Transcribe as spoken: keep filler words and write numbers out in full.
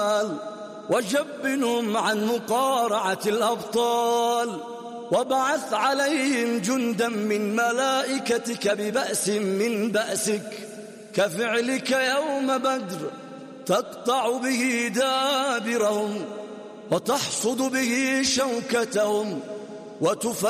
وجبنهم عن مقارعة الأبطال، وابعث عليهم جندا من ملائكتك ببأس من بأسك كفعلك يوم بدر، تقطع به دابرهم وتحصد به شوكتهم وتفرق